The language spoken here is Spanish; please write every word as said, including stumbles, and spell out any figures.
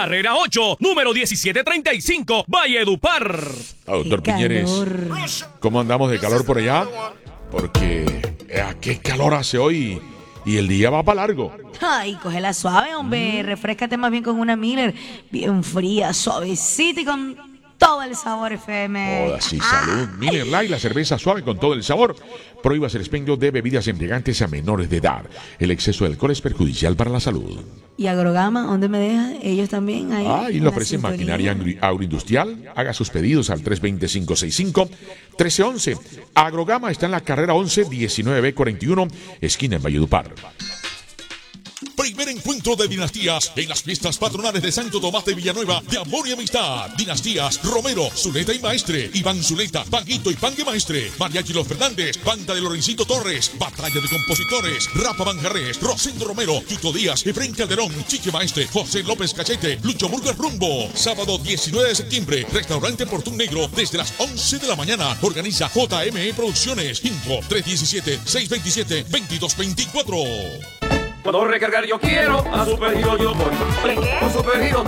carrera ocho, número diecisiete treinta y cinco, Valledupar. Ah, doctor Piñeres, ¿cómo andamos de calor por allá? Porque eh, qué calor hace hoy y el día va para largo. Ay, cógela suave, hombre. Mm. Refréscate más bien con una Miller, bien fría, suavecita y con todo el sabor, F M. Joda, sí, salud. Miller Lite, la cerveza suave con todo el sabor. Prohíbas el expendio de bebidas embriagantes a menores de edad. El exceso de alcohol es perjudicial para la salud. ¿Y Agrogama? ¿Dónde me deja? Ellos también. Ahí, ah, y le ofrecen maquinaria agroindustrial. Haga sus pedidos al tres dos cero, cinco seis cinco, uno tres uno uno. Agrogama está en la carrera once, diecinueve cuarenta y uno, esquina en Valledupar. Primer encuentro de dinastías en las fiestas patronales de Santo Tomás de Villanueva de Amor y Amistad. Dinastías Romero, Zuleta y Maestre, Iván Zuleta, Paguito y Pangue Maestre, Mariachi Los Fernández, Banda de Lorencito Torres, Batalla de Compositores, Rafa Manjarres, Rosendo Romero, Tito Díaz, Efraín Calderón, Chique Maestre, José López Cachete, Lucho Murgas Rumbo. Sábado diecinueve de septiembre, Restaurante Portún Negro desde las once de la mañana. Organiza J M E Producciones. Info tres uno siete, seis dos siete, dos dos dos cuatro. Cuando recargar yo quiero, a Supergiros yo voy. ¿Qué? Con Supergiros